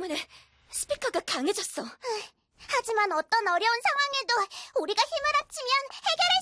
때문에 스피커가 강해졌어. 하지만 어떤 어려운 상황에도 우리가 힘을 합치면 해결할